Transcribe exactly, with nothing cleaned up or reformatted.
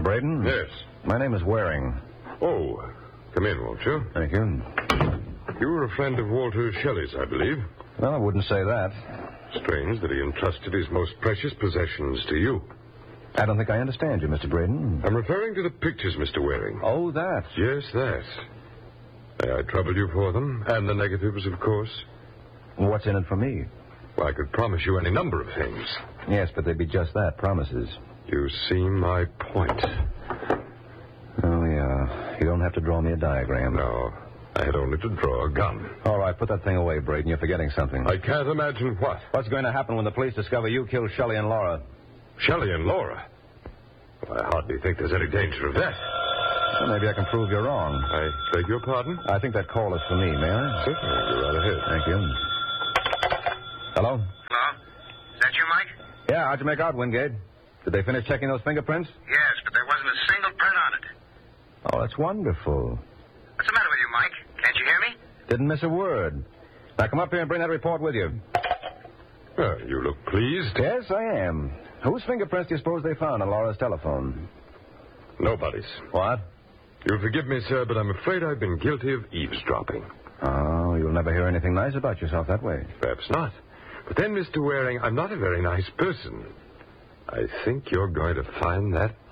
Braden? Yes. My name is Waring. Oh, come in, won't you? Thank you. You were a friend of Walter Shelley's, I believe. Well, I wouldn't say that. Strange that he entrusted his most precious possessions to you. I don't think I understand you, Mister Braden. I'm referring to the pictures, Mister Waring. Oh, that. Yes, that. May I trouble you for them? And the negatives, of course. What's in it for me? Well, I could promise you any number of things. Yes, but they'd be just that, promises. You see my point. Oh, yeah. You don't have to draw me a diagram. No, I had only to draw a gun. All right, put that thing away, Braden. You're forgetting something. I can't imagine what. What's going to happen when the police discover you killed Shelley and Laura? Shelley and Laura? Well, I hardly think there's any danger of that. Well, maybe I can prove you're wrong. I beg your pardon? I think that call is for me, may I? Certainly. Go right ahead. Thank you. Hello? Hello? Is that you, Mike? Yeah, how'd you make out, Wingate? Did they finish checking those fingerprints? Yes, but there wasn't a single print on it. Oh, that's wonderful. What's the matter with you, Mike? Can't you hear me? Didn't miss a word. Now come up here and bring that report with you. Well, you look pleased. Yes, I am. Whose fingerprints do you suppose they found on Laura's telephone? Nobody's. What? You'll forgive me, sir, but I'm afraid I've been guilty of eavesdropping. Oh, you'll never hear anything nice about yourself that way. Perhaps not. But then, Mister Waring, I'm not a very nice person. I think you're going to find that